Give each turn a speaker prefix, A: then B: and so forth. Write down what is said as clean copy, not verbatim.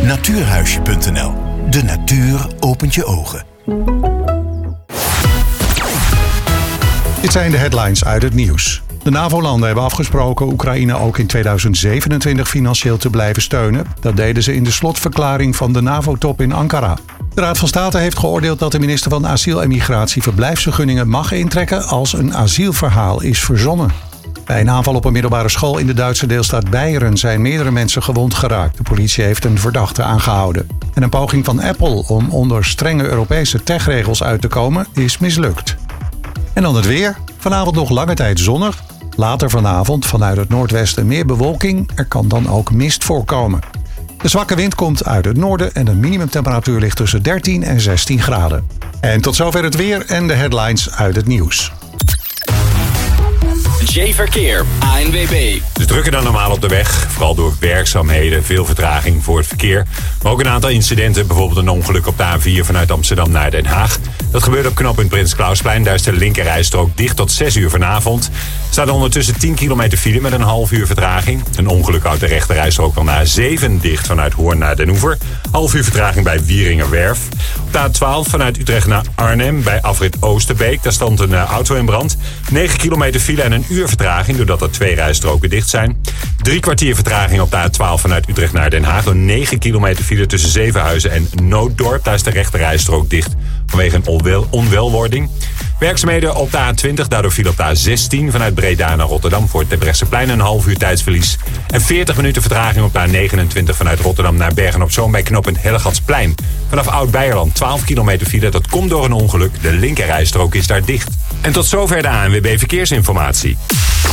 A: Natuurhuisje.nl. De natuur opent je ogen.
B: Dit zijn de headlines uit het nieuws. De NAVO-landen hebben afgesproken Oekraïne ook in 2027 financieel te blijven steunen. Dat deden ze in de slotverklaring van de NAVO-top in Ankara. De Raad van State heeft geoordeeld dat de minister van Asiel en Migratie verblijfsvergunningen mag intrekken als een asielverhaal is verzonnen. Bij een aanval op een middelbare school in de Duitse deelstaat Beieren zijn meerdere mensen gewond geraakt. De politie heeft een verdachte aangehouden. En een poging van Apple om onder strenge Europese techregels uit te komen is mislukt. En dan het weer. Vanavond nog lange tijd zonnig. Later vanavond vanuit het noordwesten meer bewolking. Er kan dan ook mist voorkomen. De zwakke wind komt uit het noorden en de minimumtemperatuur ligt tussen 13 en 16 graden. En tot zover het weer en de headlines uit het nieuws.
C: J-Verkeer, ANWB.
D: Het is drukker dan normaal op de weg. Vooral door werkzaamheden, veel vertraging voor het verkeer. Maar ook een aantal incidenten. Bijvoorbeeld een ongeluk op de A4 vanuit Amsterdam naar Den Haag. Dat gebeurde op knooppunt Prins Klausplein. Daar is de linkerrijstrook dicht tot 6 uur vanavond. Er staat ondertussen 10 kilometer file met een half uur vertraging. Een ongeluk houdt de rechterrijstrook van de A7 dicht vanuit Hoorn naar Den Oever. Half uur vertraging bij Wieringerwerf. Op de A12 vanuit Utrecht naar Arnhem bij afrit Oosterbeek. Daar stond een auto in brand. 9 kilometer file en een uur vertraging doordat er 2 rijstroken dicht zijn. 3 kwartier vertraging op de A12 vanuit Utrecht naar Den Haag. Door 9 kilometer file tussen Zevenhuizen en Nooddorp. Daar is de rechte rijstrook dicht vanwege een onwelwording. Werkzaamheden op de A20, daardoor viel op de A16 vanuit Breda naar Rotterdam voor het Terbrechtseplein een half uur tijdsverlies. En 40 minuten vertraging op de A29 vanuit Rotterdam naar Bergen-op-Zoom bij knooppunt Hellegatsplein. Vanaf Oud-Beijerland 12 kilometer file, dat komt door een ongeluk. De linkerrijstrook is daar dicht. En tot zover de ANWB Verkeersinformatie.